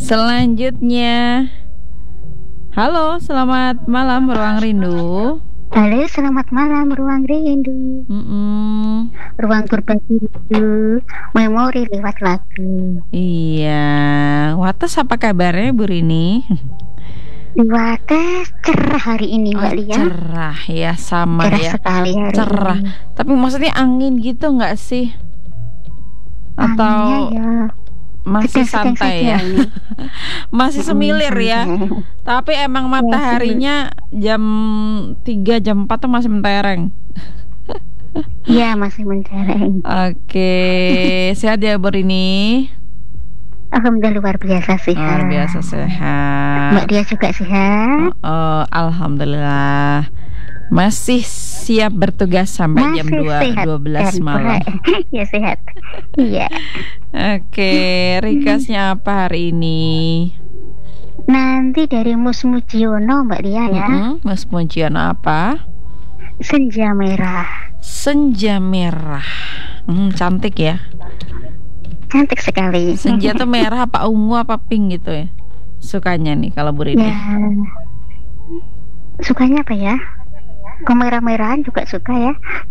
Selanjutnya, halo, selamat malam Ruang Rindu. Halo, selamat malam Ruang Rindu. Ruang berbagi rindu, memori lewat lagu. Iya, Wates apa kabarnya Bu Rini? Di Wates cerah hari ini Mbak Lia. Cerah ya, sama cerah ya. Sekali hari cerah. Ini. Tapi maksudnya angin gitu nggak sih? Atau ya, masih santai ya? Masih semilir ya. Tapi emang mataharinya jam 3 jam 4 tuh masih mentereng. Iya, masih mentereng. Oke, sehat ya Bu Rini? Alhamdulillah luar biasa sehat. Luar biasa sehat. Mbak dia juga sehat? Alhamdulillah. Masih siap bertugas sampai jam 12 malam. Ya sehat. Iya. Oke, requestnya apa hari ini? Nanti dari Mus Mujiono Mbak Dia ya. Mus Mujiono apa? Senja Merah. Senja Merah. Cantik ya. Cantik sekali. Senja tuh merah apa ungu apa pink gitu ya? Sukanya nih kalau Bu Rini. Ya. Sukanya apa ya? Kemerah-merahan juga suka ya.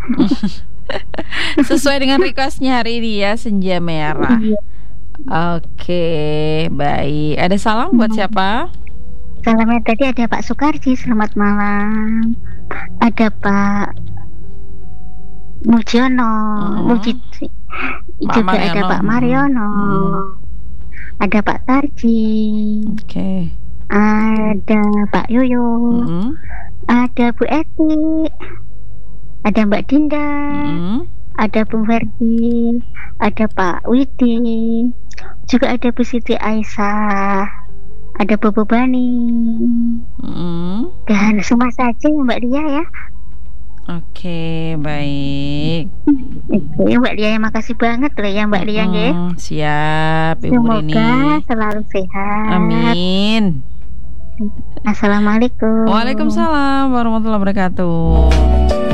Sesuai dengan requestnya hari ini ya, Senja Merah. Oke, baik. Ada salam buat siapa? Salamnya tadi ada Pak Sukarji, selamat malam. Ada Pak Mujiono, juga ada Pak Mariono, ada Pak Tarji, ada Pak Yoyo, ada Bu Eti, ada Mbak Dinda, ada Bu Ferdi, ada Pak Widi, juga ada Bu Siti Aisyah, ada Bu Bani, dan semua saja Mbak Lia ya. Oke, baik. Oke, Mbak Lia, makasih banget loh ya Mbak Lia ya. Siap, Ibu Rini. Semoga selalu sehat. Amin. Assalamualaikum. Waalaikumsalam warahmatullahi wabarakatuh.